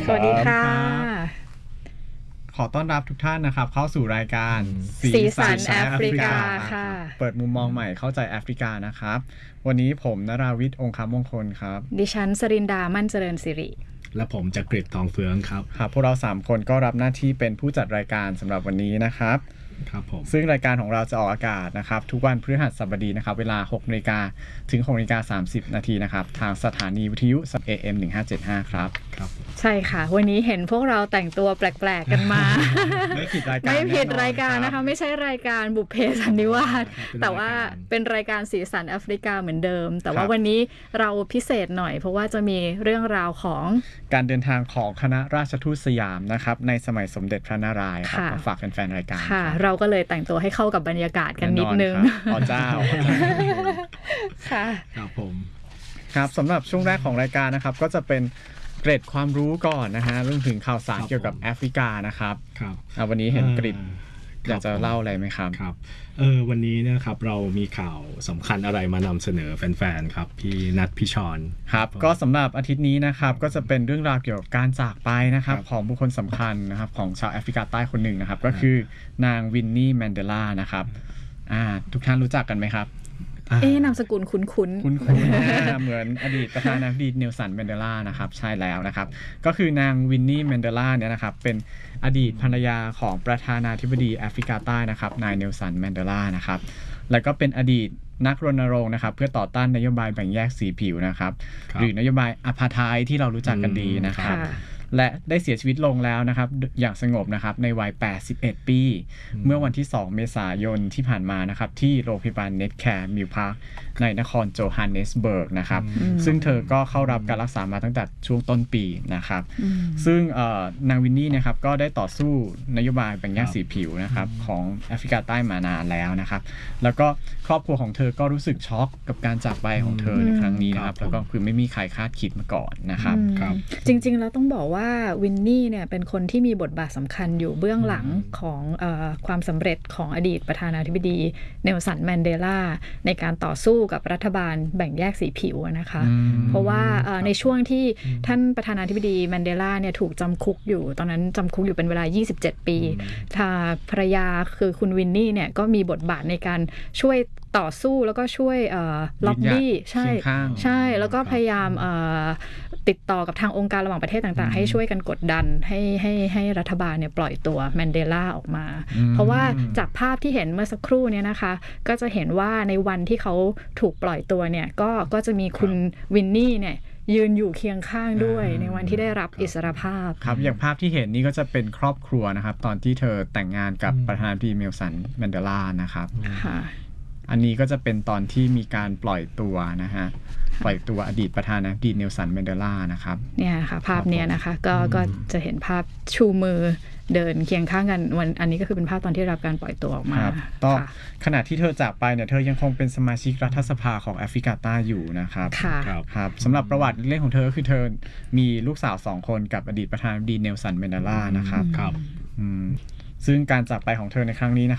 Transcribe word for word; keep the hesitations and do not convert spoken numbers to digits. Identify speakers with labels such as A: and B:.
A: สวัสดีค่ะ
B: ขอต้อนรับทุกท่านนะครับเข้าสู่รายการ
A: สีสันแอฟริกาค่ะ
B: เปิดมุมมองใหม่เข้าใจแอฟริกานะครับวันนี้ผมนราวิทย์องคมงคลครับ
A: ดิฉันสรินดามั่นเจริญสิริ
C: และผมจักริดทองเฟืองครับ
B: ครับพวกเราสามคนก็รับหน้าที่เป็นผู้จัดรายการสำหรับวันนี้นะครับ
C: ครับผม
B: ซึ่งรายการของเราจะออกอากาศนะครับทุกวันพฤหัสบดีนะครับเวลา หกนาฬิกา ถึง หกนาฬิกาสามสิบนาทีนะครับทางสถานีวิทยุ เอ เอ็ม หนึ่งห้าเจ็ดห้าครับ
C: ครับ
A: ใช่ค่ะวันนี้เห็นพวกเราแต่งตัวแปลกๆกันมา
B: ไม่ผิดรายการ
A: ไม่ผิดรายการนะคะไม่ใช่รายการบุพเพสันนิวาสแต่ว่าเป็นรายการสีสันแอฟริกาเหมือนเดิมแต่ว่าวันนี้เราพิเศษหน่อยเพราะว่าจะมีเรื่องราวของ
B: การเดินทางของคณะราชทูตสยามนะครับในสมัยสมเด็จพระนารายณ์ครับมาฝากแฟนๆรายการ
A: ค่ะเราก็เลยแต่งตัวให้เข้ากับบรรยากาศกันนิดนึง
B: อ๋อเจ้า
A: ค่ะ
C: ครับผม
B: ครับสำหรับช่วงแรกของรายการนะครับก็จะเป็นเกร็ดความรู้ก่อนนะฮะเรื่องถึงข่าวสารเกี่ยวกับแอฟริกานะครับ
C: ครับ
B: วันนี้เห็นกริดอยากจะเล่าอะไรไหมครับ
C: ครับเออวันนี้นะครับเรามีข่าวสำคัญอะไรมานำเสนอแฟนๆครับพี่นัทพี่ชอน
B: ครับก็สำหรับอาทิตย์นี้นะครับก็จะเป็นเรื่องราวเกี่ยวกับการจากไปนะครับของบุคคลสำคัญนะครับของชาวแอฟริกาใต้คนหนึ่งนะครับก็คือนางวินนี่แมนเดลานะครับอ่าทุกท่านรู้จักกันไหมครับ
A: เอ๊ะนามสกุลคุ้นๆคุ้น
B: ๆเหมือนอดีตประธานาธิบดีเนลสันแมนเดลานะครับใช่แล้วนะครับก็คือนางวินนี่แมนเดลาเนี่ยนะครับเป็นอดีตภรรยาของประธานาธิบดีแอฟริกาใต้นะครับนายเนลสันแมนเดลานะครับแล้วก็เป็นอดีตนักรณรงค์นะครับเพื่อต่อต้านนโยบายแบ่งแยกสีผิวนะครับหรือนโยบายอพาร์ไทด์ที่เรารู้จักกันดีนะครับและได้เสียชีวิตลงแล้วนะครับอย่างสงบนะครับในวัยแปดสิบเอ็ดปีเมื่อวันที่สองเมษายนที่ผ่านมานะครับที่โรงพยาบาลเน็ตแคร์มิลพาร์คในนครโจฮันเนสเบิร์กนะครับซึ่งเธอก็เข้ารับการรักษามาตั้งแต่ช่วงต้นปีนะครับซึ่งนางวินนี่นะครับก็ได้ต่อสู้นโยบายแบ่งแยกสีผิวนะครับของแอฟริกาใต้มานานแล้วนะครับแล้วก็ครอบครัวของเธอก็รู้สึกช็อกกับการจากไปของเธอในครั้งนี้นะครับแล้วก็คือไม่มีใครคาดคิดมาก่อนนะครับ
A: จริงๆเราต้องบอกว่าวินนี่เนี่ยเป็นคนที่มีบทบาทสำคัญอยู่เบื้องหลังของเอ่อความสำเร็จของอดีตประธานาธิบดีเนลสันแมนเดลาในการต่อสู้กับรัฐบาลแบ่งแยกสีผิวนะคะเพราะว่าในช่วงที่ท่านประธานาธิบดีแมนเดลาเนี่ยถูกจำคุกอยู่ตอนนั้นจำคุกอยู่เป็นเวลายี่สิบเจ็ดปีทางภรรยาคือคุณวินนี่เนี่ยก็มีบทบาทในการช่วยต่อสู้แล้วก็ช่วยล็อบบี้ใช่ใช่แล้วก็พยายามติดต่อกับทางองค์การระหว่างประเทศต่างๆให้ช่วยกันกดดันให้ให้ให้รัฐบาลเนี่ยปล่อยตัวแมนเดลาออกมาเพราะว่าจากภาพที่เห็นเมื่อสักครู่เนี่ยนะคะก็จะเห็นว่าในวันที่เขาถูกปล่อยตัวเนี่ยก็ก็จะมีคุณวินนี่เนี่ยยืนอยู่เคียงข้างด้วยในวันที่ได้รับอิสรภาพ
B: ครับอย่างภาพที่เห็นนี่ก็จะเป็นครอบครัวนะครับตอนที่เธอแต่งงานกับประธานาธิบดีเนลสันแมนเดลานะครับ
A: ค่ะ
B: อันนี้ก็จะเป็นตอนที่มีการปล่อยตัวนะฮะปล่อยตัวอดีตประธานาธิบดีเนลสันแมนเดลานะครับ
A: เนี่ยค่ะภาพเนี้ยนะคะก็ก็จะเห็นภาพชูมือเดินเคียงข้างกันวันอันนี้ก็คือเป็นภาพตอนที่รับการปล่อยตัวออกมา
B: ต่อขณะที่เธอจากไปเนี่ยเธอยังคงเป็นสมาชิกรัฐสภาของแอฟริกาใต้อยู่นะครับครับสำหรับประวัติเรื่องของเธอคือเธอมีลูกสาวสองคนกับอดีตประธานาธิบดีเนลสันแมนเดลานะครับซึ่งการจากไปของเธอในครั้งนี้นะ